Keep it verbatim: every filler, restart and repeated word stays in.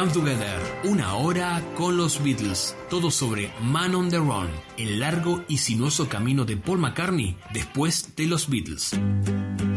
Come Together, una hora con los Beatles, todo sobre Man on the Run, el largo y sinuoso camino de Paul McCartney después de los Beatles.